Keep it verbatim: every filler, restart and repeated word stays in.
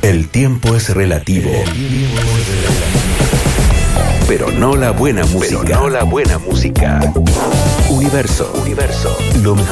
El tiempo es relativo. Pero no la buena música. Pero no la buena música. Universo, Universo. Lo mejor